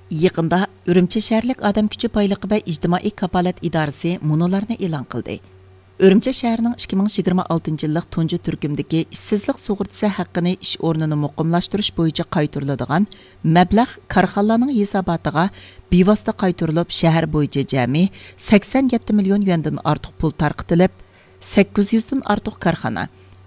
Yaqında Ürümçi şəhərlik Adam Küçü Paylıqı və İctimai Kapalat İdarəsi munolarını elan qıldı. Ürümçi şəhərinin 2026 yıllıq tuncu türkümdəki işsizlik sığortası haqqını iş ornunu muqimlashtirish bo'yicha qaytariladigan mablag' korxonalarning hisobotiga bevosita qaytarilib, shahar bo'yicha jami 87 million yuandan ortiq pul tarqitilib, 800 dan ortiq korxona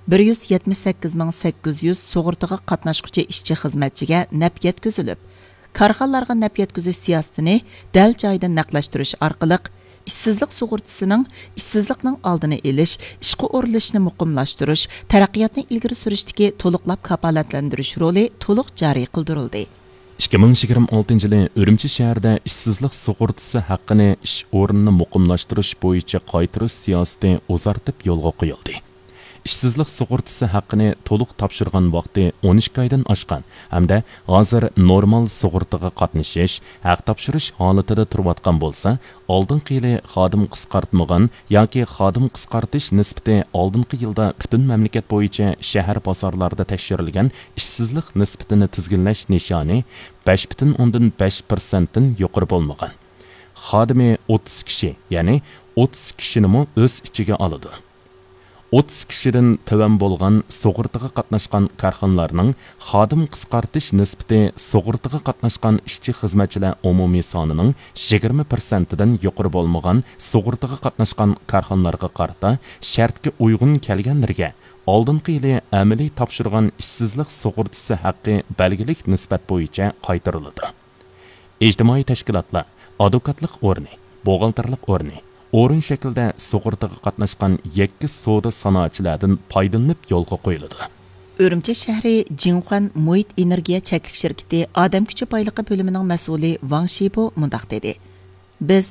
178.800 sug'urtaga qatnashuvchi ishchi xizmatchiga naf yetkazilib, korxonalarga naf yetkazish siyosatini dal joyida naqlashtirish orqali işsizlik sug'urtasining ishsizlikning oldini olish, ishga o'rinlashni muqimlashtirish, taraqqiyotni ilgari surishdagi to'liqlab kafolatlantirish roli to'liq joriy qildirildi. 2026 yılı Ürümçi şəhərdə işsizlik sığortası haqqını iş o'rnini muqimlashtirish bo'yicha qaytarish siyosati uzartib yo'lga qo'yildi. İşsizlik sığortası haqqını to'liq topshirgan vaqti 12 oydan oshgan hamda hozir normal sug'urtaga qatnashish, haq topshirish holatida turayotgan bo'lsa, oldingi yili xodim qisqartmagan yoki xodim qisqartish nisbati oldingi yilda butun mamlakat bo'yicha shahar bozorlarida tekshirilgan ishsizlik nisbatini tizginlash nishoni 5,5% dan yuqori bo'lmagan. Xodimi 30 kishi, ya'ni 30 kishini o'z ichiga oladi. 30 kişiden töven bolğan sug'urtaga qatnaşqan korxonalarning xodim qisqartish nisbati sug'urtaga qatnaşqan ishchi xizmatchilar umumiy sonining 20% dan yuqori bo'lmagan sug'urtaga qatnaşqan korxonalarga qarata shartga uyg'un kelganlarga oldingi yili amaliy topshirgan ishsizlik sug'urtasi haqqi belgilik nisbat bo'yicha qaytariladi. Ijtimoiy tashkilotlar, advokatlik o'rni, buxgalterlik o'rni o'rin shaklda sug'urtaga qatnashgan 2 savdo sanoatchilardan foydalanib yo'lga qo'yiladi. Ürümçi shahri Jinxuan Muhit Energiya cheklik shirkati Adam Küçü Paylıqı bölümünün mas'uli Wang Shibo mundaq dedi. Biz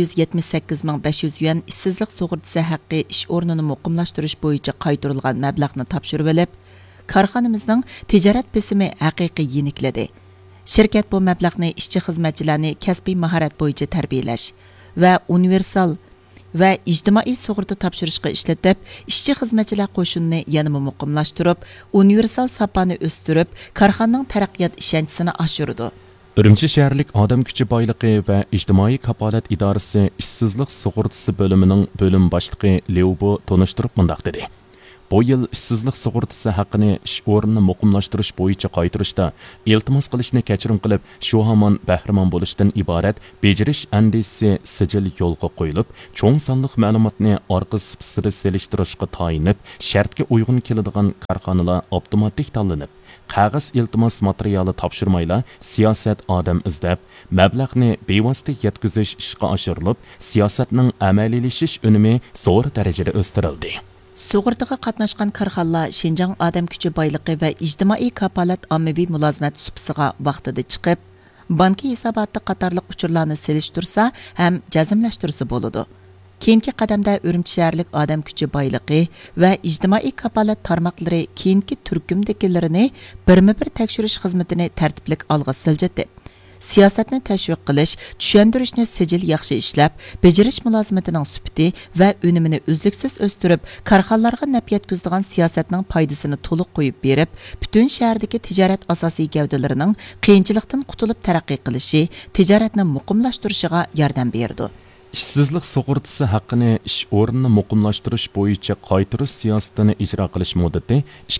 278.500 yuan ishsizlik sug'urtasi haqqi ish o'rnini muqimlashtirish bo'yicha qaytarilgan mablag'ni topshirib olib, korxonamizning tijorat besimi haqiqiy yenikladi. Shirkat bu mablag'ni ishchi xizmatchilarni kasbiy mahorat bo'yicha tarbiyalash va universal va ijtimoiy sug'urta topshirishga ishlatib, ishchi xizmatchilar qo'shinini yanada muqimlashtirib, universal sapani o'stirib, korxonaning taraqqiyot ishonchisini oshirdi. Ürümçi şəhərlik Adam Küçü Paylıqı və İctimai Kapalat İdarəsi İşsizlik Sığortası bölümünün bölüm başlığı Leubo tonuşturub mundaq dedi. Bu yıl işsizlik sığortası haqqını iş o'rnini muqimlashtirish bo'yicha qaytarishda iltimos qilishni kechirim qilib, shu hamon bahramon bo'lishdan iborat bejirish andisi sijil yo'lga qo'yilib, cho'ng sonliq ma'lumotni orqa sipsiri selishtirishga tayinib, shartga uyg'un keladigan korxonalar avtomatik tanlanib, qog'oz iltimos materiali topshirmayla siyosat odam izlab, mablag'ni bevosita yetkazish ishga oshirilib, siyosatning amaliylashish unumi zo'r darajada o'stirildi. Sug'urtaga qatnashgan korxonalar Şinjan Adam Küçü Paylıqı va ijtimoiy kapolat ommaviy mulozimat supsiga vaqtida chiqib, banki hisoboti qatorliq uchurlarni selishtirsa ham jazmlashtirsa bo'ladi. Keyingi qadamda Ürümçi shahərlik Adam Küçü Paylıqı va ijtimoiy kapolat tarmoqlari keyingi turkumdagilarini birma-bir tekshirish xizmatini tartiblik olg'a siljatdi. Siyosatni tashviq qilish, tushuntirishni sijil yaxshi ishlab, bejirish mulozimatining sifati va unumini uzluksiz o'stirib, korxonalarga naf yetkazadigan siyosatning foydasini to'liq qo'yib berib, butun shahardagi tijorat asosiy gavdalarining qiyinchilikdan qutulib taraqqiy qilishi, tijoratni muqimlashtirishiga yordam berdi. İşsizlik sug'urtasi haqqini ish o'rnini muqimlashtirish bo'yicha qaytarish siyosatini ijro qilish muddati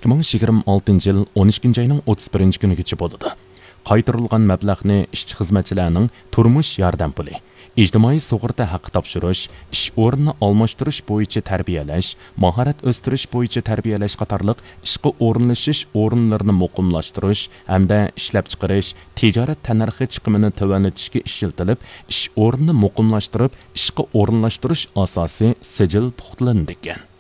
2026 yil 12 oyning 31 kunigacha bo'ladi. Qaytarilgan mablag'ni ishchi xizmatchilarning turmush yordam puli, ijtimoiy sug'urta haqqi topshirish, ish o'rnini almashtirish bo'yicha tarbiyalash, mahorat o'stirish bo'yicha tarbiyalash qatorliq ishga o'rinlashish o'rinlarini muqimlashtirish hamda ishlab chiqarish, tijorat tannarxi chiqimini tovanlatishga ishlatilib, ish o'rnini muqimlashtirib, ishga o'rinlashtirish asosi sijil puxtalangan.